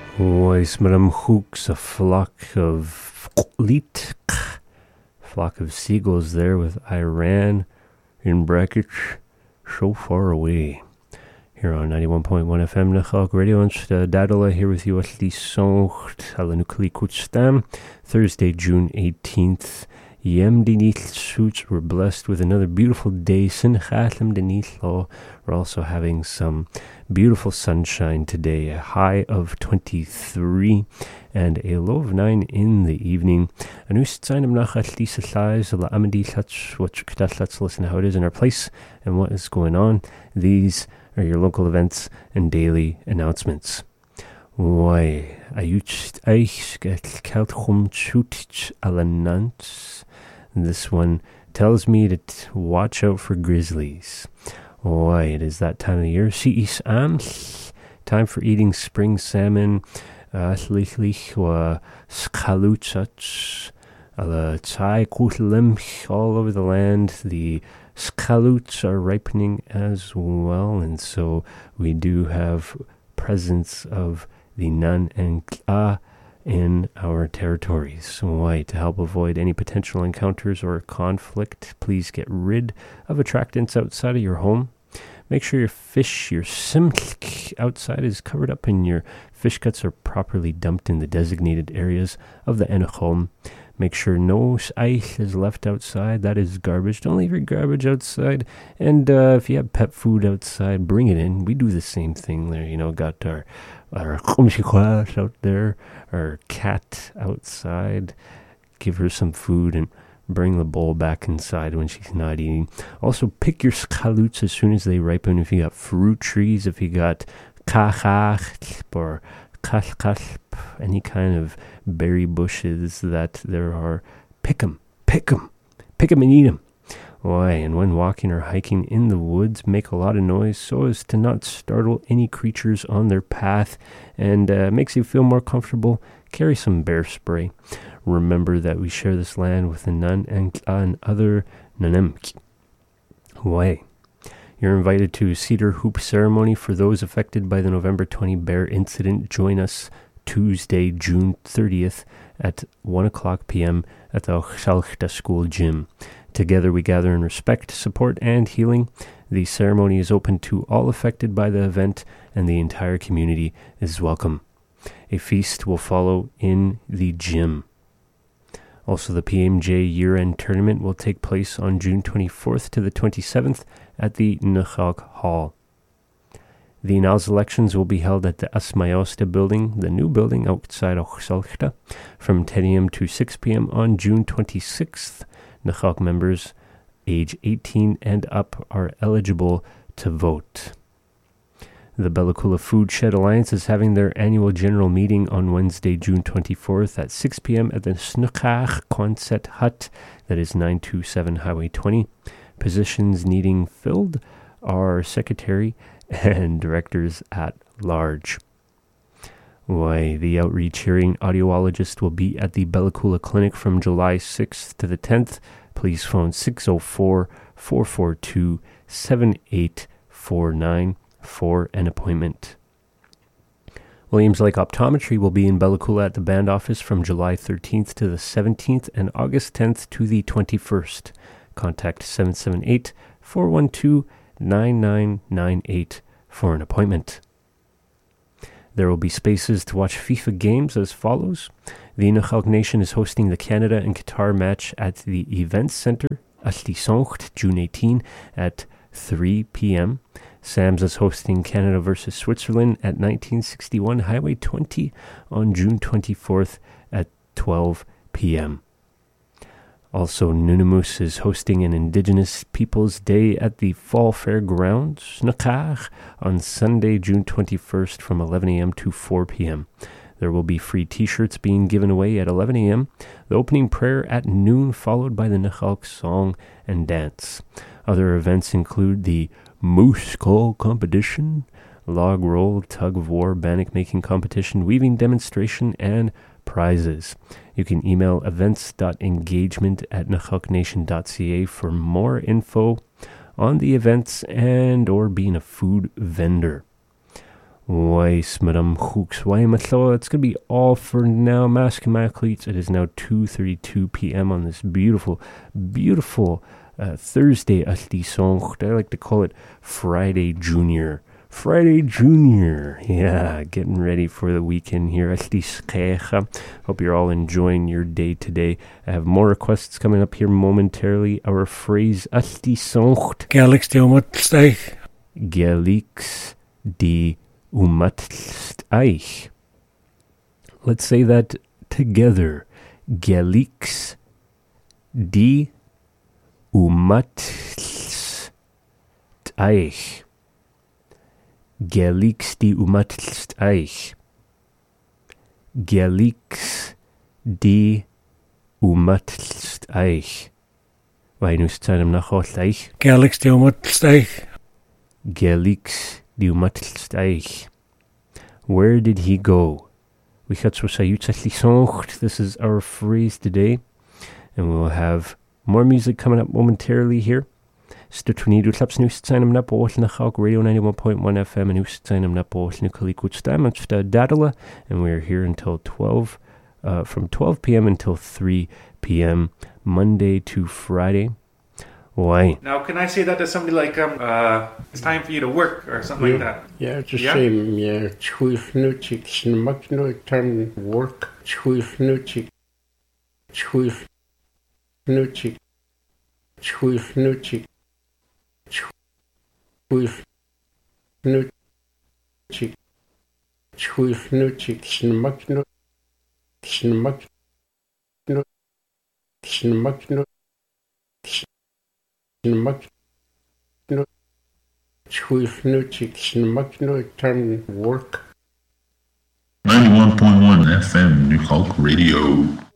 Oes madam hooks, a flock of seagulls there with Iran in brackets so far away. Here on 91.1 FM Nachalk Radio and Dadala here with you at the Songt Alanukli Kutstam, Thursday, June 18th. Yem Dinith suits were blessed with another beautiful day. Sin Chatlam Dinith Law. We're also having some beautiful sunshine today, a high of 23 and a low of 9 in the evening. And we sign of Nachat Lisa Thighs, La Amadi Touch, let's listen to how it is in our place and what is going on. These are your local events and daily announcements. Why, ayucht eich get kelt hum chutich alanants. This one tells me to watch out for grizzlies. Why, it is that time of year. Is time for eating spring salmon. Lichlich wa skaluchach. Ala chai kutlim all over the land. The skaluts are ripening as well, and so we do have presence of the Nan and Kla in our territories. Why, to help avoid any potential encounters or conflict, please get rid of attractants outside of your home. Make sure your simk outside is covered up and your fish cuts are properly dumped in the designated areas of the Enechom. Make sure no eich is left outside. That is garbage. Don't leave your garbage outside. And if you have pet food outside, bring it in. We do the same thing there. You know, got our out there, our cat outside. Give her some food and bring the bowl back inside when she's not eating. Also, pick your skaluts as soon as they ripen. If you got fruit trees, if you got kachach or kalkalp, any kind of berry bushes that there are, pick 'em and eat 'em. Why, and when walking or hiking in the woods, make a lot of noise so as to not startle any creatures on their path, and makes you feel more comfortable. Carry some bear spray. Remember that we share this land with the Nun and other Nanem. Why? You're invited to Cedar Hoop ceremony for those affected by the November 20 bear incident. Join us Tuesday, June 30th at 1 o'clock p.m. at the Shalchta School Gym. Together we gather in respect, support, and healing. The ceremony is open to all affected by the event, and the entire community is welcome. A feast will follow in the gym. Also, the PMJ year-end tournament will take place on June 24th to the 27th at the Nachalk Hall. The NALS elections will be held at the Asmayosta building, the new building outside of Salchta, from 10 a.m. to 6 p.m. on June 26th. Nachalk members age 18 and up are eligible to vote. The Bella Coola Food Shed Alliance is having their annual general meeting on Wednesday, June 24th at 6 p.m. at the Snoekach Quonset Hut, that is 927 Highway 20. Positions needing filled are secretary and directors at large. Why, the outreach hearing audiologist will be at the Bella Coola Clinic from July 6th to the 10th. Please phone 604-442-7849 for an appointment. Williams Lake Optometry will be in Bella Coola at the band office from July 13th to the 17th and August 10th to the 21st. Contact 778-412-9998 for an appointment. There will be spaces to watch FIFA games as follows. The Nachalk Nation is hosting the Canada and Qatar match at the Events Center at the Songt, June 18 at 3 p.m. Sam's is hosting Canada versus Switzerland at 1961 Highway 20 on June 24th at 12 p.m. Also, Nunamus is hosting an Indigenous Peoples Day at the Fall Fairgrounds, Snoekach, on Sunday, June 21st from 11 a.m. to 4 p.m. There will be free t-shirts being given away at 11 a.m., the opening prayer at noon, followed by the Nachalk song and dance. Other events include the Moose Call competition, log roll, tug of war, bannock making competition, weaving demonstration, and prizes. You can email events.engagement@nachalknation.ca for more info on the events and or being a food vendor. Weiss, Madame Hooks, Waimathoa. It's going to be all for now. Mask and Macleats. It is now 2:32 p.m. on this beautiful, beautiful Thursday. I like to call it Friday Junior. Friday Junior. Yeah, getting ready for the weekend here. Hope you're all enjoying your day today. I have more requests coming up here momentarily. Our phrase Gelix de Umatsteich. Gelix de Umatsteich. Let's say that together. Gelix de Umatsteich. Gelix de Umatsteich. Gelix de Umatsteich. Wainus tsanem nachosteich. Gelix de Umatsteich. Gelix de Umatsteich. Where did he go? This is our phrase today, and we'll have more music coming up momentarily here. Stutunidu Slaps Newsteinem Napo Nachalk Radio 91.1 FM and Newsteinem Napo Nukalikutsteim Dadala, and we're here until 12 from 12 p.m. until 3 p.m. Monday to Friday. Why? Now, can I say that to somebody like it's time for you to work or something like that? Yeah, just same. Yeah, Chwifnuchik, Smakno term work. Chwifnuchik, Chwifnuchik, Chwifnuchik, Chwifnuchik, Chwifnuchik, Smakno, Smakno, Smakno. Chwifnuchik, Smakno term work. 91.1 FM New Hulk Radio.